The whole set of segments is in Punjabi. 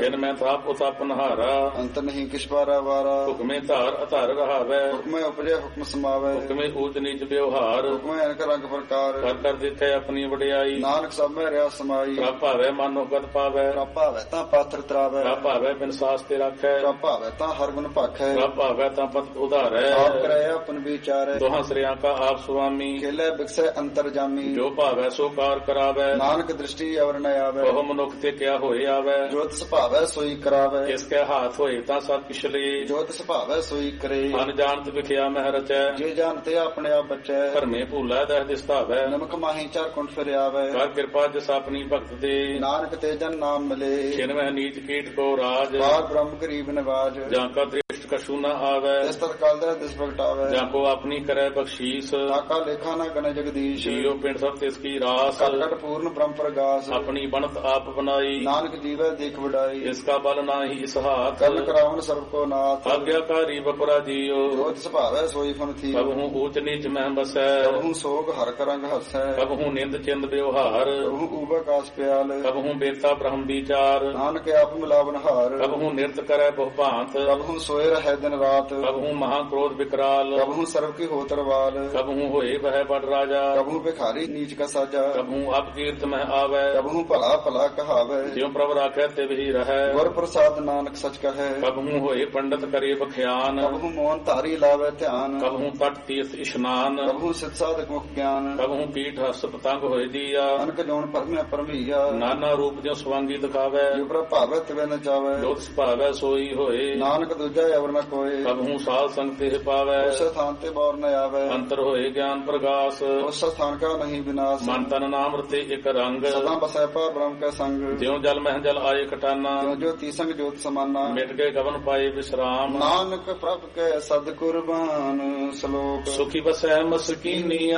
ਖਿਨ ਮੈਂ ਥਾਪ ਉਤਾਪਨ ਹਾਰਾ ਅੰਤ ਨਹੀਂ ਕਿਛ ਬਾਰਾ ਵਾਰਾ ਹੁਕਮੇ ਧਾਰ ਅਧਾਰ ਰਹਾਵੈ ਹੁਕਮੇ ਉਪਜੇ ਹੁਕਮ ਸਮਾਵੈ ਹੁਕਮੇ ਊਚ ਨੀਚ ਵਿਵਹਾਰ ਹੁਕਮੇ ਅਨਕ ਰੰਗ ਪ੍ਰਕਾਰ ਕਰ ਕਰ ਦੇਖੈ ਆਪਣੀ ਵਡਿਆਈ ਨਾਨਕ ਸਭ ਮੈਂ ਰਿਆ ਸਮਾਈ ਪ੍ਰਭ ਭਾਵੈ ਮਨੋ ਗਤ ਪਾਵੈ ਪ੍ਰਭ ਭਾਵੈ ਤਾਂ ਪਾਥਰ ਤਰਾਵੈ ਪ੍ਰਭ ਭਾਵੈ ਬਿਨ ਸਾਸ ਤੇ ਰੱਖੈ ਪ੍ਰਭ ਭਾਵੈ ਤਾਂ ਹਰ ਗੁਣ ਭਾਖੈ ਪ੍ਰਭ ਭਾਵੈ ਤਾਂ ਪਤ ਉਧਾਰੈ ਆਪ ਕਰੈ ਆਪਨ ਵਿਚਾਰੈ ਦੋਹਾਂ ਸ੍ਰਿਆਂ ਕਾ ਆਪ ਸੁਆਮੀ ਖੇਲੇ ਬਿਕਸੈ ਅੰਤਰ ਜਾਮੀ ਜੋ ਭਾਵੈ ਸੋ ਕਾਰ ਕਰਾਵੈ ਨਾਨਕ ਦ੍ਰਿਸ਼ਟੀ ਅਵਰ ਨ ਆਵੈ ਉਹ ਮਨੁੱਖ ਤੇ ਕਿਆ ਹੋਏ ਆਵੈ ਜੋ ਤਿਸ ਭਾਵੈ ਸੋਈ ਕਰਾਵੈ ਜਿਸ ਕੈ ਹਾਥ ਹੋਏ ਤਾਂ ਸਭ ਕਿਛ ਲੇ ਜੋ ਤਿਸ ਭਾਵੈ ਸੋਈ ਕਰੇ ਅਨਜਾਣਤ ਵਿਖਿਆ ਮਹਿ ਰਚੈ ਜੇ ਜਾਣਤੇ ਆਪਣੇ ਆਪ ਬਚੈ ਭਰਮੇ ਭੂਲਾ ਦਹਿ ਦਿਸਤਾਵੈ ਨਮਕ ਮਾਹੀ ਚਾਰ ਕੁੰਠ ਫਿਰ ਆਵੈ ਕਰ ਕਿਰਪਾ ਜਿਸ ਆਪਣੀ ਭਗਤ ਦੇ ਨਾਨਕ ਤੇ ਜਨ ਨਾਮ ਮਿਲੇ ਖਿਨ ਮਹਿ ਨੀਚ ਕੀਟ ਕੋ ਰਾਜ ਬਾਰ ਬ੍ਰਹਮ ਗਰੀਬ ਨਿਵਾਜ ਜਾਂ ਕਾ ਦ੍ਰਿਸ਼ਟ ਕਛੂ ਨ ਆਵੈ ਇਸ ਤਰਕਾਲ ਦਾ ਦਿਸ ਪ੍ਰਗਟਾਵੈ ਜਾਂ ਕੋ ਆਪਣੀ ਕਰੈ ਬਖਸ਼ੀਸ ਆਕਾ ਲੇਖਾ ਨਾ ਗਣ ਜਗਦੀਸ਼ ਜੀਉ ਪਿੰਡ ਸਭ ਤਿਸ ਕੀ ਰਾਸ ਕਟ ਕਟ ਪੂਰਨ ਬ੍ਰਹਮ ਪ੍ਰਗਾਸ ਆਪਣੀ ਬਣਤ ਆਪ ਬਨਾਈ ਨਾਨਕ ਜੀਵੈ ਦੇਖ ਵਡਾਈ ਇਸ ਕਾ ਬਲ ਨਾਹੀ ਇਸ ਹਾਥ ਕਰਨ ਕਰਾਵਨ ਸਰਬ ਕੋ ਨਾਥ ਆਗਿਆਕਾਰੀ ਬਪਰਾ ਜੀਉ ਜੋ ਤਿਸ ਭਾਵੈ ਸੋਈ ਫਨ ਥੀ ਕਬਹੂ ਊਚ ਨੀਚ ਮਹਿ ਬਸੈ ਕਬਹੂ ਸੋਗ ਹਰ ਕਰੰਗ ਹਸੈ ਕਬਹੂ ਨਿੰਦ ਚਿੰਦ ਵਿਵਹਾਰ ਕਬਹੂ ਊਬਾ ਕਾਸ ਪਿਆਲ ਕਬਹੂ ਬੇਤਾ ਬ੍ਰਹਮ ਵਿਚਾਰ ਨਾਨਕ ਆਪ ਮਿਲਾਵਨ ਹਾਰ ਕਬਹੂ ਨਿਰਤ ਕਰੈ ਬਹੁ ਭਾਂਤ ਕਬਹੂ ਸੋਏ ਰਹਿ ਦਿਨ ਰਾਤ ਕਬਹੂ ਮਹਾ ਕ੍ਰੋਧ ਵਿਕਰਾਲ ਕਬਹੂ ਸਰਬ ਕੀ ਹੋਤਰਵਾਲ ਕਬਹੂ ਹੋਏ ਬਹਿ ਬੜ ਰਾਜਾ ਕਬਹੂ ਭਿਖਾਰੀ ਨੀਚ ਕਾ ਸਾਜਾ ਕਬਹੂ ਅਪ ਕੀਰਤ ਮਹਿ ਆਵੈ ਕਬਹੂ ਭਲਾ ਭਲਾ ਕਹਾਵੈ ਜਿਉ ਪ੍ਰਭ ਰਾਖੈ ਤਿਵ ਹੀ ਰਹੈ ਗੁਰ ਪ੍ਰਸਾਦ ਨਾਨਕ ਸਚ ਕਹੈ ਕਬਹੂ ਹੋਏ ਪੰਡਤ ਕਰੇ ਬਖਿਆਨ ਕਬਹੂ ਮੋਹਨ ਧਾਰੀ ਲਾਵੇ ਧਿਆਨ ਕਬਹੂ ਤਟ ਤੀਰਥ ਇਸ਼ਨਾਨ ਕਬਹੂ ਸਿਧ ਸਾਧਕ ਮੁਖ ਗਿਆਨ ਕਬਹੂ ਪੀਠ ਹਸ ਪਤੰਗ ਹੋਏ ਦੀਆ ਅਨਕ ਜੋਨ ਪਰਮਿਆ ਪਰਮਈਆ ਨਾਨਾ ਰੂਪ ਜਿਉ ਸਵਾਂਗੀ ਦਿਖਾਵੈ ਜੋ ਪ੍ਰਭ ਭਾਵੈ ਤਿਵੈ ਨ ਚਾਵੈ ਜੋ ਤਿਸ ਭਾਵੈ ਸੋਈ ਹੋਏ ਨਾਨਕ ਦੂਜਾ ਅਵਰ ਨ ਕੋਏ ਕਬਹੂ ਸਾਧ ਸੰਗ ਤੇ ਪਾਵੈ ਉਸ ਸਥਾਨ ਤੇ ਬੌਰ ਨ ਆਵੈ ਅੰਤਰ ਹੋਏ ਗਿਆਨ ਪ੍ਰਗਾਸ ਉਸ ਸਥਾਨ ਕਾ ਨਹੀਂ ਵਿਨਾਸ਼ ਮਨ ਤਨ ਨਾਮ ਰਤੇ ਇੱਕ ਰੰਗ ਸਦਾ ਬਸੈ ਪਾ ਬ੍ਰਹਮ ਕੈ ਸੰਗ ਜਿਉ ਜਲ ਮਹਿ ਜਲ ਆਏ ਕਟਾਨਾ ਜੋ ਜੋਤੀ ਸੰਗ ਜੋਤ ਸਮਾਨਾ ਮਿਟ ਕੇ ਗਵਨ ਪਾਏ ਵਿਸਰਾਮ ਨਾਨਕ ਪ੍ਰਭ ਕੈ ਸਦ ਕੁਰਬਾਨ ਸ਼ਲੋਕ ਸੁਖੀ ਬਸੈ ਮਸਕੀਨੀਆ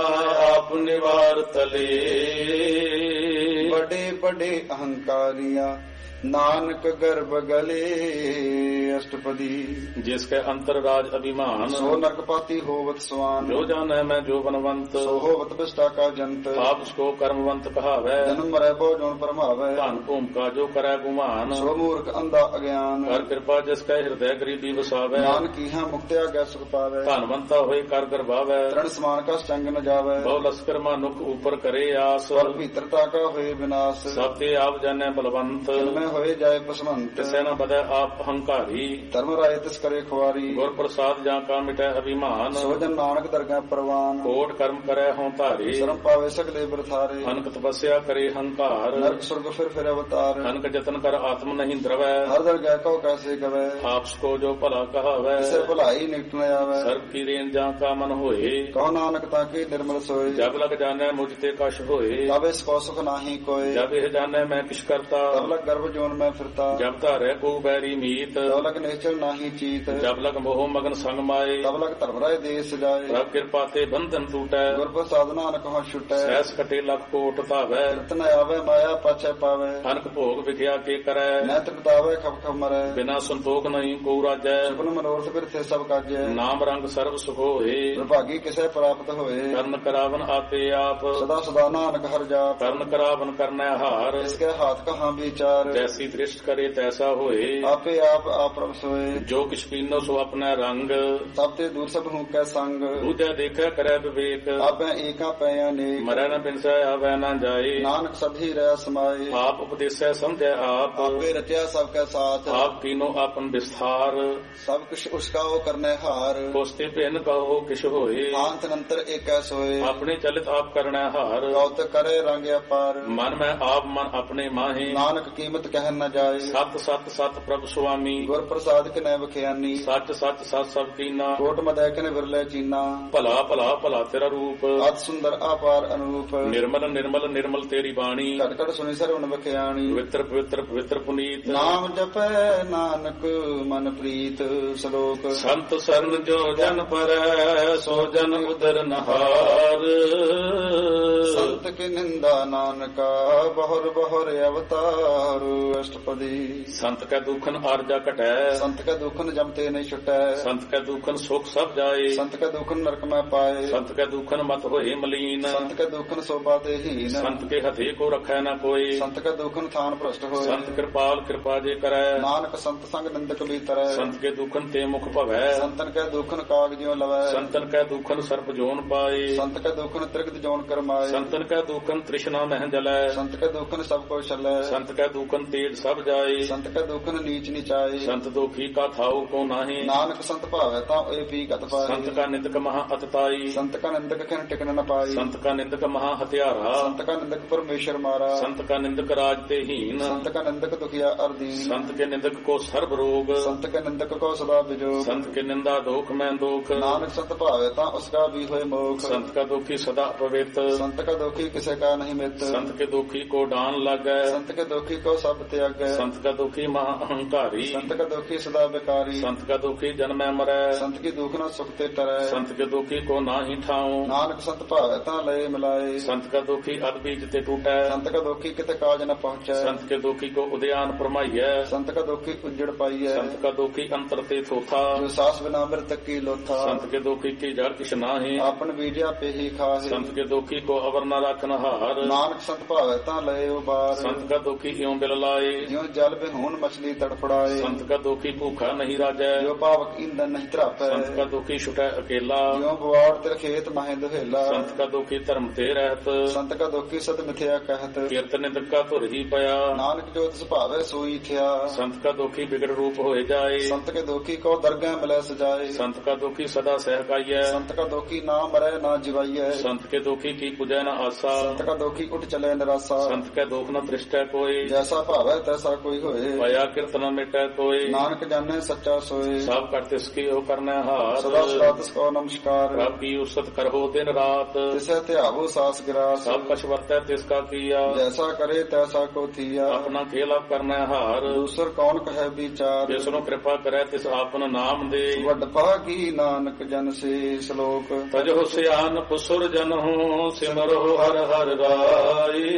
ਆਪ ਨਿਵਾਰ ਤਲੇ ਬੜੇ ਬੜੇ ਅਹੰਕਾਰੀਆਂ ਨਾਨਕ ਗਰਭ ਗਲੇ ਅਸ਼ਟਪਦੀ ਜਿਸ ਕੈ ਅੰਤਰ ਰਾਜ ਅਭਿਮਾਨ ਸੋ ਨਰਕਪਾਤੀ ਹੋਵਤ ਸਵਾਨ ਜੋ ਜਾਣੈ ਮੈਂ ਜੋ ਬਨਵੰਤ ਸੋ ਹੋਵਤ ਬਿਸ਼ਟਾ ਕਾ ਜੰਤ ਆਪ ਸਕੋ ਕਰਮਵੰਤ ਕਹਾਵੈ ਜਨਮ ਮਰੈ ਬੋ ਜੋਨ ਪਰਮਾਵੈ ਧਨ ਭੂਮਿਕਾ ਜੋ ਕਰੈ ਗੁਮਾਨ ਸੋ ਮੂਰਖ ਅੰਧਾ ਅਗਿਆਨ ਕਰ ਕਿਰਪਾ ਜਿਸ ਕੈ ਹਿਰਦੈ ਗਰੀਬੀ ਵਸਾਵੈ ਨਾਨਕੀਹਾ ਮੁਕਤਿਆ ਗੈ ਸੁਖ ਪਾਵੈ ਧਨਵੰਤਾ ਹੋਏ ਕਰ ਗਰਭਾਵੈ ਤ੍ਰਣ ਸਮਾਨ ਕਾ ਚੰਗ ਨ ਜਾਵੈ ਬਹੁ ਲਸਕਰ ਮਨੁਖ ਉਪਰ ਕਰੇ ਆਸ ਸਵਰ ਭੀਤਰਤਾ ਕਾ ਹੋਏ ਵਿਨਾਸ਼ ਸਭ ਤੇ ਆਪ ਜਾਣੈ ਬਲਵੰਤ ਮੈਂ ਹੋਏ ਜਾਏ ਪਸਮੰਤ ਤਿਸੈ ਨ ਬਦੈ ਆਪ ਹੰਕਾਰੀ ਧਰਮ ਰਾਏ ਤਿਸ ਕਰੇ ਖੁਆਰੀ ਗੁਰ ਪ੍ਰਸਾਦ ਜਾਂ ਕਾ ਮਿਟੈ ਅਭਿਮਾਨ ਸੋ ਜਨ ਨਾਨਕ ਦਰਗਾਹ ਪ੍ਰਵਾਨ ਕੋਟ ਕਰਮ ਕਰੈ ਹੋਂ ਧਾਰੇ ਸ਼ਰਮ ਪਾਵੇ ਸਗਲੇ ਬਰਥਾਰੇ ਅਨਕ ਤਪੱਸਿਆ ਕਰੇ ਹੰਕਾਰ ਨਰਕ ਸੁਰਗ ਫਿਰ ਅਵਤਾਰ ਅਨਕ ਜਤਨ ਕਰ ਆਤਮ ਨਹੀਂ ਦਰਵੈ ਹਰ ਦਰਗਾਹ ਕੋ ਕੈਸੇ ਕਵੈ ਆਪਸ ਕੋ ਜੋ ਭਲਾ ਕਹਾਵੈ ਕਿਸੇ ਭਲਾਈ ਨਿਕਟ ਨ ਆਵੈ ਸਰਬ ਕੀ ਰੇਨ ਜਾਂ ਕਾ ਮਨ ਹੋਏ ਕਹੋ ਨਾਨਕ ਤਾਂ ਕੀ ਨਿਰਮਲ ਸੋਏ ਜਬ ਲਗ ਜਾਣੈ ਮੁਝ ਤੇ ਕਛ ਹੋਏ ਤਬ ਇਸ ਕੋ ਸੁਖ ਨਾਹੀ ਕੋਏ ਜਬ ਇਹ ਜਾਣੈ ਮੈਂ ਕਿਛ ਕਰਤਾ ਤਬ ਲਗ ਗਰਭ ਜੋਨ ਮੈਂ ਫਿਰਤਾ ਜਬ ਧਾਰੈ ਕੋ ਬੈਰੀ ਮੀਤ ਤਬ ਲਗ ਨਿਸ਼ਚਲ ਨਾਹੀ ਚੀਤ ਜਬ ਲਗ ਮੋਹ ਮਗਨ ਸੰਗ ਮਾਏ ਤਬ ਲਗ ਧਰਮ ਰਾਏ ਦੇਸ ਜਾਏ ਪ੍ਰਭ ਕਿਰਪਾ ਤੇ ਬੰਧਨ ਟੂਟੈ ਗੁਰ ਪ੍ਰਸਾਦ ਨਾਨਕ ਹੋ ਛੁਟੈ ਸਹਿਸ ਕਟੇ ਲਖ ਕੋਟ ਧਾਵੈ ਰਤਨ ਆਵੇ ਮਾਇਆ ਪਾਛੈ ਪਾਵੇ ਅਨਕ ਭੋਗ ਵਿਖਿਆ ਕੇ ਕਰੈ ਨੈਤ ਬਤਾਵੇ ਖਪ ਖਪ ਮਰੈ ਬਿਨਾ ਸੰਤੋਖ ਨਹੀਂ ਕੋ ਰਾਜੈ ਸੁਪਨ ਮਨੋਰਥ ਬਿਰਥੇ ਸਭ ਕਾਜੈ ਨਾਮ ਰੰਗ ਸਰਬ ਸੁਖ ਹੋਏ ਵਿਭਾਗੀ ਕਿਸੇ ਪ੍ਰਾਪਤ ਹੋਏ ਕਰਨ ਕਰਾਵਨ ਆਪੇ ਆਪ ਸਦਾ ਸਦਾ ਨਾਨਕ ਹਰ ਜਾਪ ਕਰਨ ਕਰਾਵਨ ਕਰਨੈ ਹਾਰ ਇਸਕੇ ਹਾਥ ਕਹਾਂ ਵਿਚਾਰ ਜੈਸੀ ਦ੍ਰਿਸ਼ਟ ਕਰੇ ਤੈਸਾ ਹੋਏ ਆਪੇ ਆਪ ਆਪਰਮ ਸੋਏ ਜੋ ਕਿਛ ਪੀਨੋ ਸੋ ਆਪਣਾ ਰੰਗ ਸਭ ਤੇ ਦੂਰ ਸਭ ਹੂੰ ਕੈ ਸੰਗ ਦੂਜਾ ਦੇਖੈ ਕਰੈ ਵਿਵੇਕ ਆਪੇ ਏਕਾ ਪੈ ਅਨੇਕ ਮਰੈ ਨ ਬਿਨਸੈ ਆਵੈ ਨ ਜਾਏ ਨਾਨਕ ਸਭੀ ਰਹਿ ਸਮਾਏ ਆਪ ਉਪਦੇਸੈ ਸਮਝੈ ਆਪ ਆਪੇ ਰਚਿਆ ਸਭ ਕੈ ਸਾਥ ਆਪ ਕੀਨੋ ਆਪਨ ਵਿਸਥਾਰ ਸਭ ਕੁਛ ਉਸਕਾ ਉਹ ਕਰਨੇ ਹਾਰ ਕੋਸਤੇ ਭਿੰਨ ਕਹੋ ਕਿਛ ਹੋਏ ਆਂਤ ਨੰਤਰ ਏਕੈ ਸੋਏ ਆਪਣੇ ਚਲਿਤ ਆਪ ਕਰਨੈ ਹਾਰ ਗੌਤ ਕਰੇ ਰੰਗ ਅਪਾਰ ਮਨ ਮੈਂ ਆਪ ਮਨ ਆਪਣੇ ਮਾਹੇ ਨਾਨਕ ਕੀਮਤ ਕਹਿ ਨ ਜਾਏ ਸਤ ਸਤ ਸਤ ਪ੍ਰਭ ਸੁਆਮੀ ਗੁਰ ਪ੍ਰਸਾਦ ਕਿਨੈ ਬਖਿਆਨੀ ਸੱਚ ਸੱਚ ਸਤ ਸਭ ਕੀਨਾ ਕੋਟ ਮਦੈ ਕਿਨ ਵਿਰਲੇ ਚੀਨਾ ਭਲਾ ਭਲਾ ਭਲਾ ਤੇਰਾ ਰੂਪ ਅਤ ਸੁੰਦਰ ਆਪਾਰ ਅਨੂਪ ਨਿਰਮਲ ਨਿਰਮਲ ਨਿਰਮਲ ਤੇਰੀ ਬਾਣੀ ਘਟ ਘਟ ਸੁਣੀ ਸਰਵਣ ਬਖਿਆਣੀ ਪਵਿੱਤਰ ਪਵਿੱਤਰ ਪਵਿੱਤਰ ਪੁਨੀਤ ਨਾਮ ਜਪੈ ਨਾਨਕ ਮਨ ਪ੍ਰੀਤ ਸ਼ਲੋਕ ਸੰਤ ਸਰਨ ਜੋ ਜਨ ਪਰੈ ਸੋ ਜਨ ਉਦਰ ਨਹਾਰ ਸੰਤ ਕੀ ਨਿੰਦਾ ਨਾਨਕਾ ਬਹੁਰ ਬਹੁਰ ਅਵਤਾਰ ਅਸ਼ਟਪਦੀ। ਸੰਤ ਕੈ ਦੁਖਨ ਆਰਜਾ ਘਟੈ, ਸੰਤ ਕੈ ਦੁਖਨ ਜਮ ਤੇ ਨਹੀਂ ਛੁਟੈ, ਸੰਤ ਕੈ ਦੁਖਨ ਸੁਖ ਸਭ ਜਾਏ, ਸੰਤ ਕੈ ਦੁਖਨ ਨਰਕ ਮੈਂ ਪਾਏ, ਸੰਤ ਕੈ ਦੁਖਨ ਮਤ ਹੋਏ ਮਲੀਨ, ਸੰਤ ਕੈ ਦੁਖਨ ਸੋਭਾ ਤੇ ਹੀਨ, ਸੰਤ ਕੇ ਹਥੇ ਕੋ ਰਖੈ ਨਾ ਕੋਈ, ਸੰਤ ਕੈ ਦੁਖਨ ਥਾਨ ਭ੍ਰਸ਼ਟ ਹੋਏ, ਸੰਤ ਕਿਰਪਾਲ ਕਿਰਪਾ ਜੇ ਕਰੈ, ਨਾਨਕ ਸੰਤ ਸੰਗ ਨਿੰਦਕ ਵੀ ਤਰੈ, ਸੰਤ ਕੇ ਦੁਖਨ ਤੇ ਮੁਖ ਭਵੈ, ਸੰਤਨ ਕੈ ਦੁਖਨ ਕਾਗ ਜਿਉ ਲਵੈ, ਸੰਤਨ ਕੈ ਦੁਖਨ ਸਰਪ ਜੋਨ ਪਾਏ, ਸੰਤ ਕੈ ਦੁਖਨ ਤ੍ਰਿਗਤ ਜੋਨ ਕਰਮਾਏ, ਸੰਤਨ ਕੈ ਦੁਖਨ ਤ੍ਰਿਸ਼ਨਾ ਮਹਿ ਜਲੈ, ਸੰਤ ਕੈ ਦੁਖਨ ਸਭ ਕੋ ਛਲੈ, ਸੰਤ ਕੈ ਦੁਖਨ ਤੇਜ ਸਭ ਜਾਏ, ਸੰਤ ਕੈ ਦੁਖਨ ਨੀਚ ਨਿਚਾਏ, ਸੰਤ ਦੁਖੀ ਕਾ ਥਾਉ ਕੋ ਨਾਹੀ, ਨਾਨਕ ਸੰਤ ਭਾਵੈ ਤਾਂ ਏ ਪੀ ਗਤ ਪਾਏ, ਸੰਤ ਕਾ ਨਿੰਦਕ ਮਹਾ ਅਤਤਾਈ, ਸੰਤ ਕਾ ਨਿੰਦਕ ਖਿਨ ਟਿਕਨ ਨ ਪਾਈ, ਸੰਤ ਕਾ ਨਿੰਦਕ ਮਹਾ ਹਥਿਆਰਾ, ਸੰਤ ਕਾ ਨਿੰਦਕ ਪਰਮੇਸ਼ਰ ਮਾਰਾ, ਸੰਤ ਕਾ ਨਿੰਦਕ ਰਾਜ ਤੇ ਹੀਨ, ਸੰਤ ਕਾ ਨਿੰਦਕ ਦੁਖਿਆ ਅਰਦੀਨ, ਸੰਤ ਕੇ ਨਿੰਦਕ ਕੋ ਸਰਬ ਰੋਗ, ਸੰਤ ਕੈ ਨਿੰਦਕ ਕੋ ਸਦਾ ਵਿਜੋਗ, ਸੰਤ ਕੇ ਨਿੰਦਾ ਦੋਖ ਮੈਂ ਦੋਖ, ਨਾਨਕ ਸੰਤ ਭਾਵੈ ਤਾਂ ਉਸਕਾ ਵੀ ਹੋਏ ਮੋਖ, ਸੰਤ ਕਾ ਦੁਖੀ ਸਦਾ ਪਵਿੱਤ, ਸੰਤ ਕਾ ਦੁਖੀ ਕਿਸੇ ਕਾ ਨਹੀਂ ਮਿੱਤ, ਸੰਤ ਕੇ ਦੁਖੀ ਕੋ ਡਾਨ ਲੱਗੈ, ਸੰਤ ਕੇ ਦੁਖੀ ਕੋ ਸਭ ਤਿਆਗੈ, ਸੰਤ ਕਾ ਦੁਖੀ ਮਹਾ ਅਹੰਕਾਰੀ, ਸੰਤ ਕਾ ਦੁਖੀ ਸਦਾ ਬਿਕਾਰੀ, ਸੰਤ ਕਾ ਦੁਖੀ ਜਨਮੈ ਮਰੈ, ਸੰਤ ਕੀ ਦੁਖ ਨਾ ਸੁਖ ਤੇ ਤਰੈ, ਸੰਤ ਕੇ ਦੁਖੀ ਕੋ ਨਾਹੀ ਠਾਉ, ਨਾਨਕ ਸੰਤ ਭਾਵੈ ਤਾਂ ਲਏ ਮਿਲਾਏ, ਸੰਤ ਕਾ ਦੁਖੀ ਅਦ ਬੀਜ ਤੇ ਟੂਟੈ, ਸੰਤ ਕਾ ਦੁਖੀ ਕਿਤੇ ਕਾਜ ਨ ਪਹੁੰਚੈ, ਸੰਤ ਕੇ ਦੁਖੀ ਕੋ ਉਦਿਆਨ ਪਰਮਾਈਐ, ਸੰਤ ਕਾ ਦੁਖੀ ਉਜੜ ਪਾਈਐ, ਸੰਤ ਕਾ ਦੁਖੀ ਅੰਤਰ ਤੇ ਥੋਥਾ, ਜੋ ਸਾਸ ਬਿਨਾ ਅੰਮ੍ਰਿਤ ਕੀ ਲੋਥਾ, ਸੰਤ ਕੇ ਦੁਖੀ ਕੀ ਜੜ ਕਿਛ ਨਾਹੀ, ਆਪਨ ਬੀਜਿਆ ਪੇਹੀ ਖਾਹੇ, ਸੰਤ ਕੇ ਦੁਖੀ ਕੋ ਅਵਰ ਨ ਰਖਨ ਹਾਰ, ਨਾਨਕ ਸੰਤ ਭਾਵੈ ਤਾਂ ਲਏ ਉਬਾਰ, ਸੰਤ ਕਾ ਦੁਖੀ ਇਉ ਬਿਲ ਲਾਏ, ਜਿਉ ਜਲ ਬਿਹੂਨ ਮਛਲੀ ਤੜਫੜਾਏ, ਸੰਤ ਕਾ ਦੁਖੀ ਭੂਖਾ ਨਹੀਂ ਰਾਜੈ, ਜੋ ਪਾਵਕ ਇੰਦਨ ਨਹੀਂ ਧਰਾਪੈ, ਸੰਤ ਕਾ ਦੁਖੀ ਛੁਟੈ ਅਕੇਲਾ, ਜਿਉ ਬਵਾੜ ਤੇ ਖੇਤ ਮਹਿ ਦੁਹੇਲਾ, ਸੰਤ ਕਾ ਦੁਖੀ ਧਰਮ ਤੇ ਰਹਿਤ, ਸੰਤ ਕਾ ਦੁਖੀ ਸਤ ਮਿਥਿਆ ਕਹਿਤ, ਕੀਰਤ ਨਿੰਦਕ ਕਾ ਧੁਰ ਹੀ ਪਿਆ, ਨਾਨਕ ਜੋ ਤਿਸ ਭਾਵੈ ਸੋਈ ਥਿਆ, ਸੰਤ ਕਾ ਦੁਖੀ ਬਿਗੜ ਰੂਪ ਹੋਏ ਜਾਏ, ਸੰਤ ਕੇ ਦੁਖੀ ਕੋ ਦਰਗਹਿ ਮਿਲੈ ਸਜਾਏ, ਸੰਤ ਕਾ ਦੁਖੀ ਸਦਾ ਸਹਿਕਾਈਐ, ਸੰਤ ਕਾ ਦੁਖੀ ਨਾ ਮਰੈ ਨਾ ਜਿਵਾਈਐ, ਸੰਤ ਕੇ ਦੁਖੀ ਕੀ ਪੁਜੈ ਨ ਆਸਾ, ਸੰਤ ਕਾ ਦੁਖੀ ਉੱਠ ਚਲੇ ਨਿਰਾਸਾ, ਸੰਤ ਕੈ ਦੁਖ ਨ ਤ੍ਰਿਸ਼ਟੈ ਕੋਈ, ਜੈਸਾ ਭਾਵੈ ਤੈਸਾ ਕੋਈ ਹੋਏ, ਪਾਇਆ ਕਿਰਤ ਨ ਮਿਟੈ ਕੋਈ, ਨਾਨਕ ਜਾਣੈ ਸੱਚਾ ਸੋਏ, ਸਭ ਕਰ ਤਿਸ ਕੀ ਉਹ ਕਰਨਾ ਸਦਾ ਹਾਰ, ਸਦਾ ਤਿਸ ਕੋ ਨਮਸਕਾਰ, ਰੱਬ ਕੀ ਉਸਤ ਕਰੋ ਦਿਨ ਰਾਤ, ਤਿਸੈ ਧਿਆਵੋ ਸਾਸ ਗਿਰਾਸ, ਸਭ ਕਛ ਵਰਤੈ ਤਿਸ ਕਾ ਕੀਆ, ਜੈਸਾ ਕਰੇ ਤੈਸਾ ਕੋ ਥੀਆ, ਆਪਣਾ ਖੇਲਾ ਕਰਨਾ ਹਾਰ, ਦੂਸਰ ਕੌਣ ਕਹੈ ਵਿਚਾਰ, ਜਿਸ ਨੂੰ ਕਿਰਪਾ ਕਰੈ ਤਿਸ ਆਪਨ ਨਾਮ ਦੇ, ਵੱਡ ਭਾਗੀ ਨਾਨਕ ਜਨ ਸੇ ਸ਼ਲੋਕ, ਤਜੋ ਸਿਆਨ ਪੁਸੁਰ ਜਨਹੁ ਸਿਮਰੋ ਹਰ ਹਰ ਰਾਏ,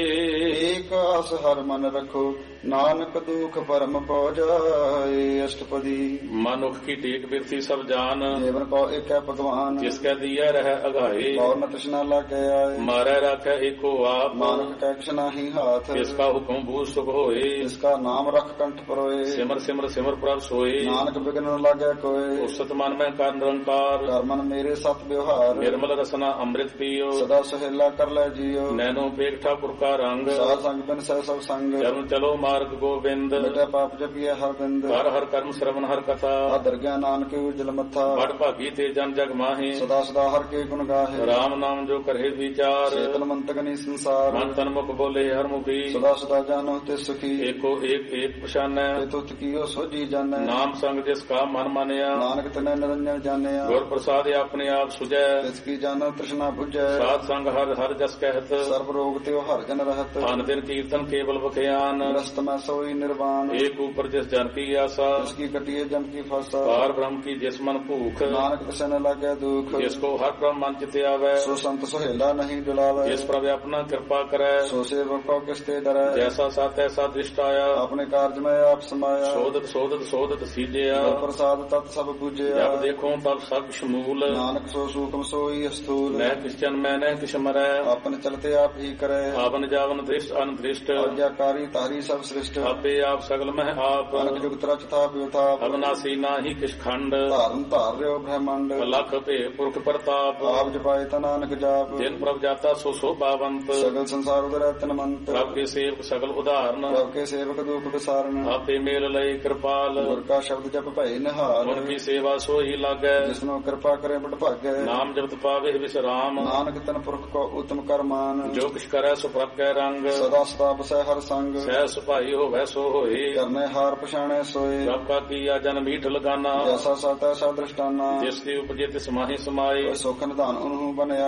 ਏਕ ਆਸ ਹਰ ਮਨ ਰਖੋ ਨਾਨਕ ਦੁਖ ਪਰਮ ਪਉ ਜਾਏ, ਅਸ਼ਟਪਦੀ। ਮਨੁਖ ਕੀ ਟੇਕ ਬਿਰਥੀ ਸਭ ਜਾਨ, ਜੀਵਨ ਕੋ ਏਕੈ ਭਗਵਾਨ, ਜਿਸ ਕੈ ਦੀਐ ਰਹਿ ਅਗਾਏ, ਔਰ ਨ ਤ੍ਰਿਸ਼ਨਾ ਲਾਗੈ ਆਏ, ਮਾਰੈ ਰਾਖੈ ਏਕੋ ਆਪ, ਨਾਨਕ ਕੈ ਕਿਛ ਨਾਹੀ ਹਾਥ, ਤਿਸ ਕਾ ਹੁਕਮ ਬੂਝ ਸੁਖ ਹੋਏ, ਤਿਸ ਕਾ ਨਾਮ ਰਖ ਕੰਠ ਪਰੋਏ, ਸਿਮਰ ਸਿਮਰ ਸਿਮਰ ਪ੍ਰਭ ਸੋਏ, ਨਾਨਕ ਬਿਗਨ ਨ ਲਾਗੈ ਕੋਏ, ਉਸਤ ਮਨ ਮੈਂ ਕਰ ਨਿਰੰਕਾਰ, ਕਰ ਮਨ ਮੇਰੇ ਸਤ ਵਿਵਹਾਰ, ਨਿਰਮਲ ਰਸਨਾ ਅੰਮ੍ਰਿਤ ਪੀਓ, ਸਦਾ ਸੁਹੇਲਾ ਕਰ ਲੈ ਜੀਓ, ਨੈਨੋ ਪੇਖ ਠਾਕੁਰ ਕਾ ਰੰਗ, ਸਾਧ ਸੰਗ ਬਿਨ ਸਹਿ ਸਭ ਸੰਗ, ਚਰਨ ਚਲੋ ਮਾਰਗ ਗੋਬਿੰਦ, ਮਿਟੈ ਪਾਪ ਜਪੀਐ ਹਰ ਬਿੰਦ, ਹਰ ਹਰ ਕਰਮ ਸ਼ਰਵਨ ਹਰ ਕਥਾ, ਆਦਰ ਗਿਆਨ ਨਾਨਕ ਉਜਲ ਮੱਥਾ, ਬੜ ਭਾਗੀ ਤੇ ਜਨ ਜਗ ਮਾਹੀ, ਸਦਾ ਸਦਾ ਹਰ ਕੇ ਗੁਣ ਗਾਹੇ, ਰਾਮ ਨਾਮ ਜੋ ਕਰੇ ਵਿਚਾਰ, ਚੇਤਨ ਮੰਤਕ ਨੀ ਸੰਸਾਰ, ਮਨ ਤਨ ਮੁਖ ਬੋਲੇ ਹਰ ਮੁਖੀ, ਸਦਾ ਸਦਾ ਜਾਣੋ ਤੇ ਸੁਖੀ, ਏਕੋ ਏਕ ਏਕ ਪਛਾਨੈ, ਤੇ ਤੁਤ ਕੀਓ ਸੋਜੀ ਜਾਣੈ, ਨਾਮ ਸੰਗ ਜਿਸ ਕਾ ਮਨ ਮਾਨਿਆ, ਨਾਨਕ ਤਨੈ ਨਿਰੰਜਨ ਜਾਣਿਆ, ਗੁਰ ਪ੍ਰਸਾਦਿ ਆਪਣੇ ਆਪ ਸੁਜੈ, ਤਿਸ ਕੀ ਜਾਣੋ ਤ੍ਰਿਸ਼ਨਾ ਬੁਝੈ, ਸਾਧ ਸੰਗ ਹਰ ਹਰ ਜਸ ਕਹਿਤ, ਸਰਬ ਰੋਗ ਤੇ ਹਰ ਜਨ ਰਹਤ, ਧਨ ਦਿਨ ਕੀਰਤਨ ਕੇਵਲ ਬਖਿਆਨ, ਗ੍ਰਸਤ ਮੈਂ ਸੋਈ ਨਿਰਵਾਣ, ਏਕ ਉਪਰ ਜਿਸ ਜਨ ਕੀ ਆਸਾ, ਤਿਸ ਕੀ ਕਟਿਏ ਜਮ ਕੀ ਫਾਸਾ, ਪਾਰ ਬ੍ਰਹਮ ਕੀ ਜਿਸ ਮਨ ਭੂਖ, ਨਾਨਕ ਤਿਸੈ ਨ ਲਾਗੈ ਦੁਖ, ਜਿਸ ਕੋ ਹਰ ਬ੍ਰਹਮ ਮਨ ਚਿਤ ਆਵੈ, ਸੋ ਸੰਤ ਸੁਹੇਲਾ ਨਹੀਂ ਡੁਲਾਵੈ, ਜਿਸ ਪ੍ਰਭ ਆਪਣਾ ਕਿਰਪਾ ਕਰੈ, ਸੋ ਸੇਵਕ ਕੋ ਕਿਸ ਤੇ ਡਰੈ, ਜੈਸਾ ਸਤ ਐਸਾ ਦ੍ਰਿਸ਼ਟ ਆਇਆ, ਆਪਣੇ ਕਾਰਜ ਮੈਂ ਆਪ ਸਮਾਇਆ, ਸੋਧਤ ਸੋਧਤ ਸੋਧਤ ਸੀਜਿਆ, ਗੁਰ ਪ੍ਰਸਾਦ ਤਤ ਸਭ ਬੁਝਿਆ, ਜਬ ਦੇਖੋ ਤਬ ਸਭ ਸ਼ਮੂਲ, ਨਾਨਕ ਸੋ ਸੂਖਮ ਸੋਈ ਅਸਥੂਲ, ਨਹਿ ਕਿਛ ਜਨ ਮੈਂ ਨਹਿ ਕਿਛ ਮਰੈ, ਆਪਨ ਚਲਤੇ ਆਪ ਹੀ ਕਰੈ, ਆਵਨ ਜਾਵਨ ਦ੍ਰਿਸ਼ਟ ਅਨਦ੍ਰਿਸ਼ਟ, ਆਗਿਆਕਾਰੀ ਤਾਰੀ ਸਭ ਸ੍ਰਿਸ਼ਟ, ਆਪੇ ਆਪ ਸਗਲ ਮਹਿ ਆਪ, ਅਨਕ ਜੁਗਤ ਰਚ ਥਾਪ ਉਥਾਪ, ਅਬਨਾਸੀ ਨਾਹੀ ਕਿਛ ਖੰਡ, ਧਾਰਨ ਧਾਰ ਰਿਓ ਬ੍ਰਹਮੰਡ, ਲਖ ਭੇ ਪੁਰਖ ਪ੍ਰਤਾਪ, ਆਪ ਜਪਾਏ ਤਾ ਨਾਨਕ ਜਾਪ, ਜਿਨ ਪ੍ਰਭ ਜਾਤਾ ਸੋ ਸੋਭਾਵੰਤ, ਸਗਲ ਸੰਸਾਰ ਉਦਰੈ ਤਨਮੰਤ, ਪ੍ਰਭ ਕੇ ਸੇਵਕ ਸਗਲ ਉਦਾਹਰਨ, ਪ੍ਰਭ ਕੇ ਸੇਵਕ ਦੁਖ ਵਿਸਾਰਨ, ਆਪੇ ਮੇਲ ਲਏ ਕਿਰਪਾਲ, ਗੁਰ ਕਾ ਸ਼ਬਦ ਜਪ ਭਏ ਨਿਹਾਲ, ਗੁਣ ਕੀ ਸੇਵਾ ਸੋਈ ਲਾਗੈ, ਜਿਸਨੂੰ ਕਿਰਪਾ ਕਰੇ ਬੜ ਭਾਗੈ, ਨਾਮ ਜਪਤ ਪਾਵੇ ਵਿਸਰਾਮ, ਨਾਨਕ ਤਨ ਪੁਰਖ ਕੋ ਉਤਮ ਕਰਮਾਨ, ਜੋ ਕਿਛ ਕਰੈ ਸੋ ਪ੍ਰਭ ਕੈ ਰੰਗ, ਸਦਾ ਸਦਾ ਬਸੈ ਹਰ ਸੰਗ, ਸਹਿ ਸੁਭਾਈ ਹੋਵੈ ਸੋ ਹੋਏ, ਕਰਨੇ ਹਾਰ ਪਛਾਣੈ ਸੋਏ, ਪ੍ਰਭ ਕਾ ਕੀਆ ਜਨ ਮੀਠ ਲਗਾਨਾ, ਜੈਸਾ ਸਤ ਐਸਾ ਦ੍ਰਿਸ਼ਟਾਨਾ, ਜਿਸ ਦੀ ਉਪਜੇ ਤਿਸ ਮਾਹੀ ਸਮਾਏ, ਸੁਖ ਨਿਧਾਨ ਉਹਨੂੰ ਬਣਿਆ